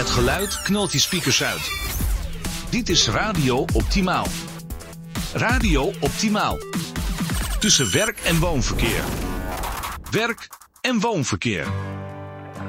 Het geluid knalt je speakers uit. Dit is Radio Optimaal. Radio Optimaal. Tussen werk en woonverkeer. Werk en woonverkeer.